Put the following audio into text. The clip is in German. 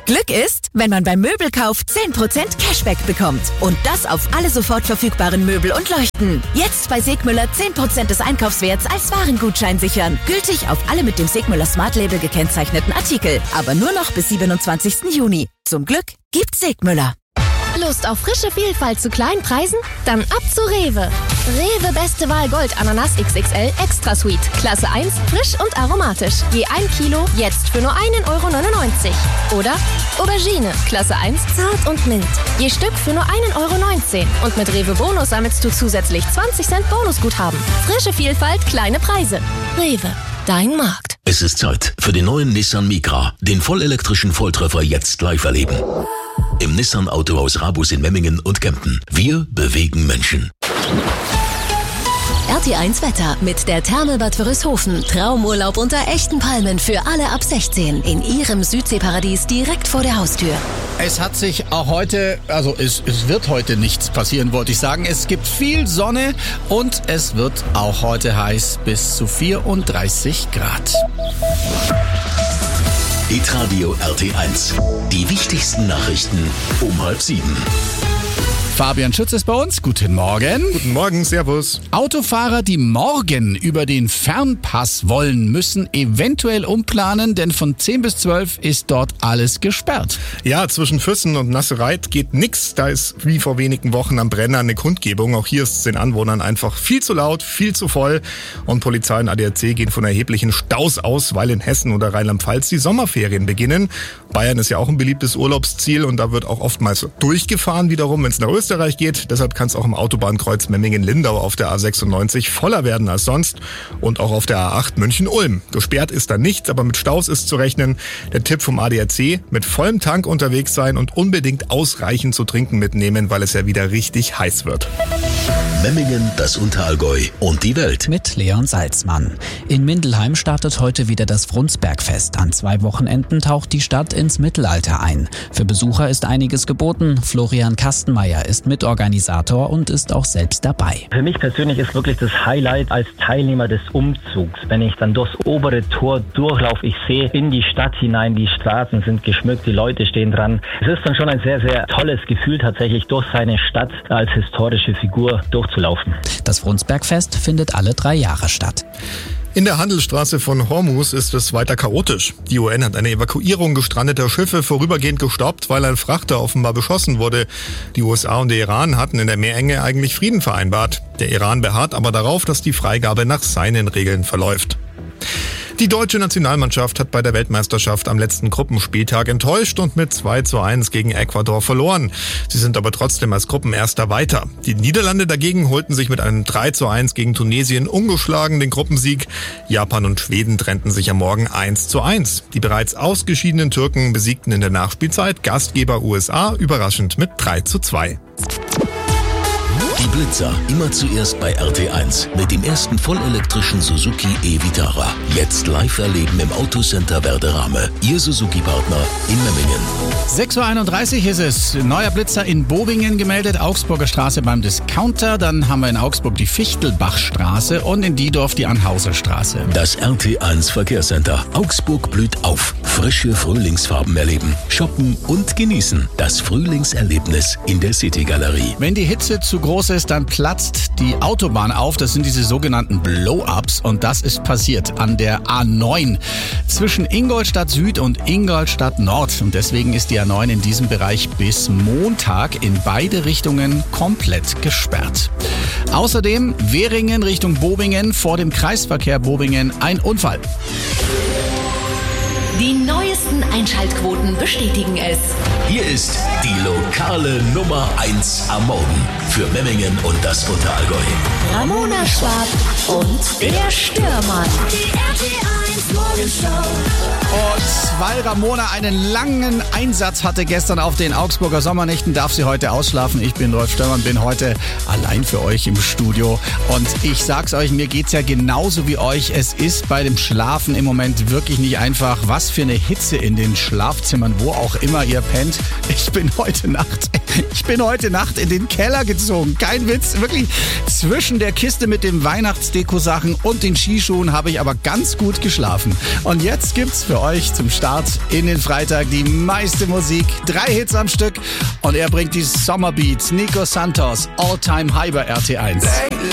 Glück ist, wenn man beim Möbelkauf 10% Cashback bekommt. Und das auf alle sofort verfügbaren Möbel und Leuchten. Jetzt bei Segmüller 10% des Einkaufswerts als Warengutschein sichern. Gültig auf alle mit dem Segmüller Smart Label gekennzeichneten Artikel. Aber nur noch bis 27. Juni. Zum Glück gibt's Segmüller. Lust auf frische Vielfalt zu kleinen Preisen? Dann ab zu Rewe. Rewe Beste Wahl Gold Ananas XXL Extra Sweet. Klasse 1, frisch und aromatisch. Je 1 Kilo, jetzt für nur 1,99 € Oder Aubergine, Klasse 1, zart und mild. Je Stück für nur 1,19 € Und mit Rewe Bonus sammelst du zusätzlich 20 Cent Bonusguthaben. Frische Vielfalt, kleine Preise. Rewe, dein Markt. Es ist Zeit für den neuen Nissan Micra. Den vollelektrischen Volltreffer jetzt live erleben. Im Nissan Autohaus Rabus in Memmingen und Kempten. Wir bewegen Menschen. RT1 Wetter mit der Therme-Bad Wörishofen. Traumurlaub unter echten Palmen für alle ab 16 in ihrem Südseeparadies direkt vor der Haustür. Es hat sich auch heute, es wird heute nichts passieren, wollte ich sagen. Es gibt viel Sonne und es wird auch heute heiß bis zu 34 Grad. Hitradio RT1. Die wichtigsten Nachrichten um 6:30. Fabian Schütz ist bei uns. Guten Morgen. Guten Morgen, servus. Autofahrer, die morgen über den Fernpass wollen, müssen eventuell umplanen, denn von 10 bis 12 ist dort alles gesperrt. Ja, zwischen Füssen und Nassereit geht nix. Da ist wie vor wenigen Wochen am Brenner eine Kundgebung. Auch hier ist es den Anwohnern einfach viel zu laut, viel zu voll. Und Polizei und ADAC gehen von erheblichen Staus aus, weil in Hessen oder Rheinland-Pfalz die Sommerferien beginnen. Bayern ist ja auch ein beliebtes Urlaubsziel und da wird auch oftmals durchgefahren wiederum, wenn es nach Österreich geht. Deshalb kann es auch im Autobahnkreuz Memmingen-Lindau auf der A96 voller werden als sonst und auch auf der A8 München-Ulm. Gesperrt ist da nichts, aber mit Staus ist zu rechnen. Der Tipp vom ADAC, mit vollem Tank unterwegs sein und unbedingt ausreichend zu trinken mitnehmen, weil es ja wieder richtig heiß wird. Memmingen, das Unterallgäu und die Welt. Mit Leon Salzmann. In Mindelheim startet heute wieder das Frundsbergfest. An 2 Wochenenden taucht die Stadt ins Mittelalter ein. Für Besucher ist einiges geboten. Florian Kastenmeier ist Mitorganisator und ist auch selbst dabei. Für mich persönlich ist wirklich das Highlight als Teilnehmer des Umzugs. Wenn ich dann durchs obere Tor durchlaufe, ich sehe in die Stadt hinein, die Straßen sind geschmückt, die Leute stehen dran. Es ist dann schon ein sehr, sehr tolles Gefühl, tatsächlich durch seine Stadt als historische Figur durchzulaufen. Das Frundsbergfest findet alle 3 Jahre statt. In der Handelsstraße von Hormuz ist es weiter chaotisch. Die UN hat eine Evakuierung gestrandeter Schiffe vorübergehend gestoppt, weil ein Frachter offenbar beschossen wurde. Die USA und der Iran hatten in der Meerenge eigentlich Frieden vereinbart. Der Iran beharrt aber darauf, dass die Freigabe nach seinen Regeln verläuft. Die deutsche Nationalmannschaft hat bei der Weltmeisterschaft am letzten Gruppenspieltag enttäuscht und mit 2:1 gegen Ecuador verloren. Sie sind aber trotzdem als Gruppenerster weiter. Die Niederlande dagegen holten sich mit einem 3:1 gegen Tunesien ungeschlagen den Gruppensieg. Japan und Schweden trennten sich am Morgen 1:1. Die bereits ausgeschiedenen Türken besiegten in der Nachspielzeit Gastgeber USA überraschend mit 3:2. Die Blitzer immer zuerst bei RT1 mit dem ersten vollelektrischen Suzuki e-Vitara. Jetzt live erleben im Autocenter Werderame. Ihr Suzuki-Partner in Memmingen. 6:31 Uhr ist es. Neuer Blitzer in Bobingen gemeldet. Augsburger Straße beim Discounter. Dann haben wir in Augsburg die Fichtelbachstraße und in Diedorf die Anhauserstraße. Das RT1 Verkehrscenter. Augsburg blüht auf. Frische Frühlingsfarben erleben, shoppen und genießen. Das Frühlingserlebnis in der City-Galerie. Wenn die Hitze zu groß ist, dann platzt die Autobahn auf. Das sind diese sogenannten Blow-Ups und das ist passiert an der A9 zwischen Ingolstadt Süd und Ingolstadt Nord. Und deswegen ist die A9 in diesem Bereich bis Montag in beide Richtungen komplett gesperrt. Außerdem Währingen Richtung Bobingen, vor dem Kreisverkehr Bobingen ein Unfall. Die neuesten Einschaltquoten bestätigen es. Hier ist die lokale Nummer 1 am Morgen für Memmingen und das Unterallgäu. Ramona Schwab und der Störmann. Die RT1 Morgenshow. Und weil Ramona einen langen Einsatz hatte gestern auf den Augsburger Sommernächten, darf sie heute ausschlafen. Ich bin Rolf Störmann, bin heute allein für euch im Studio. Und ich sag's euch, mir geht's ja genauso wie euch. Es ist bei dem Schlafen im Moment wirklich nicht einfach. Was für eine Hitze in den Schlafzimmern, wo auch immer ihr pennt. Ich bin heute Nacht in den Keller gezogen. Kein Witz, wirklich. Zwischen der Kiste mit den Weihnachtsdeko-Sachen und den Skischuhen habe ich aber ganz gut geschlafen. Und jetzt gibt's für euch zum Start Start in den Freitag. Die meiste Musik, 3 Hits am Stück und er bringt die Sommerbeats. Nico Santos, All Time High bei RT1.